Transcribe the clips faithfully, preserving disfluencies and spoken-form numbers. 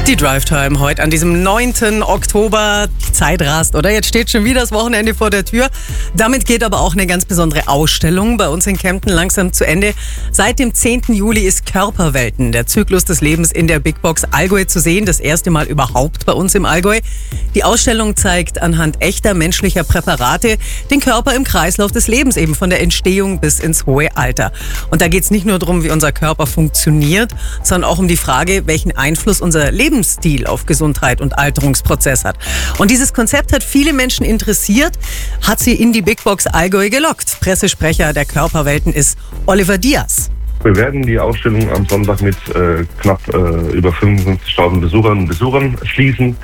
Die Drive Time heute an diesem neunten Oktober. Die Zeit rast, oder? Jetzt steht schon wieder das Wochenende vor der Tür. Damit geht aber auch eine ganz besondere Ausstellung bei uns in Kempten langsam zu Ende. Seit dem zehnten Juli ist Körperwelten, der Zyklus des Lebens in der Big Box Allgäu zu sehen. Das erste Mal überhaupt bei uns im Allgäu. Die Ausstellung zeigt anhand echter menschlicher Präparate den Körper im Kreislauf des Lebens, eben von der Entstehung bis ins hohe Alter. Und da geht es nicht nur darum, wie unser Körper funktioniert, sondern auch um die Frage, welchen Einfluss unser Lebensstil auf Gesundheit und Alterungsprozess hat. Und dieses Konzept hat viele Menschen interessiert, hat sie in die Big Box Allgäu gelockt. Pressesprecher der Körperwelten ist Oliver Diaz. Wir werden die Ausstellung am Sonntag mit äh, knapp äh, über fünfundfünfzigtausend Besucherinnen und Besuchern schließen.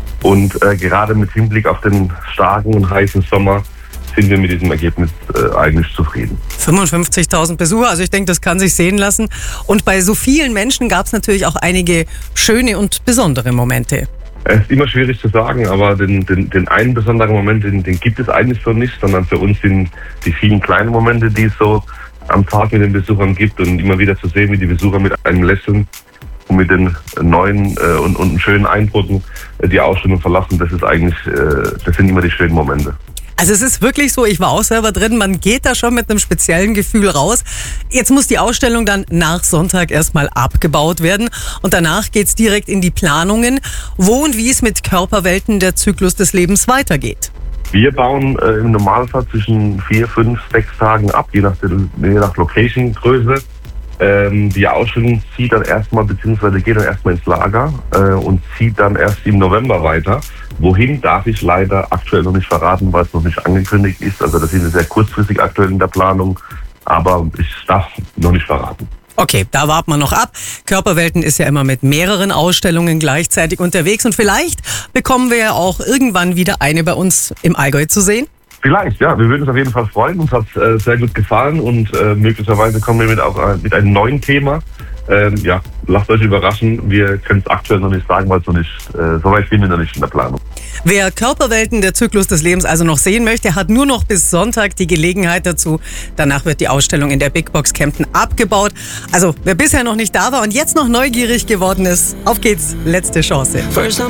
Und äh, gerade mit Hinblick auf den starken und heißen Sommer sind wir mit diesem Ergebnis äh, eigentlich zufrieden. fünfundfünfzigtausend Besucher, also ich denke, das kann sich sehen lassen. Und bei so vielen Menschen gab es natürlich auch einige schöne und besondere Momente. Es ist immer schwierig zu sagen, aber den, den, den einen besonderen Moment, den, den gibt es eigentlich so nicht, sondern für uns sind die vielen kleinen Momente, die es so am Tag mit den Besuchern gibt und immer wieder zu sehen, wie die Besucher mit einem Lächeln und mit den neuen äh, und, und schönen Eindrücken äh, die Ausstellung verlassen, das ist eigentlich, äh, das sind immer die schönen Momente. Also es ist wirklich so, ich war auch selber drin, man geht da schon mit einem speziellen Gefühl raus. Jetzt muss die Ausstellung dann nach Sonntag erstmal abgebaut werden und danach geht's direkt in die Planungen, wo und wie es mit Körperwelten der Zyklus des Lebens weitergeht. Wir bauen äh, im Normalfall zwischen vier, fünf, sechs Tagen ab, je nach, je nach Location-Größe. Ähm, die Ausstellung zieht dann erstmal, beziehungsweise geht dann erstmal ins Lager äh, und zieht dann erst im November weiter. Wohin darf ich leider aktuell noch nicht verraten, weil es noch nicht angekündigt ist. Also das ist sehr kurzfristig aktuell in der Planung, aber ich darf noch nicht verraten. Okay, da warten wir noch ab. Körperwelten ist ja immer mit mehreren Ausstellungen gleichzeitig unterwegs und vielleicht bekommen wir ja auch irgendwann wieder eine bei uns im Allgäu zu sehen. Vielleicht, ja. Wir würden uns auf jeden Fall freuen. Uns hat es äh, sehr gut gefallen und äh, möglicherweise kommen wir mit, auch, äh, mit einem neuen Thema. Ähm, ja, lasst euch überraschen. Wir können es aktuell noch nicht sagen, weil es noch nicht, äh, so weit sind wir noch nicht in der Planung. Wer Körperwelten, der Zyklus des Lebens also noch sehen möchte, hat nur noch bis Sonntag die Gelegenheit dazu. Danach wird die Ausstellung in der Big Box Kempten abgebaut. Also wer bisher noch nicht da war und jetzt noch neugierig geworden ist, auf geht's, letzte Chance.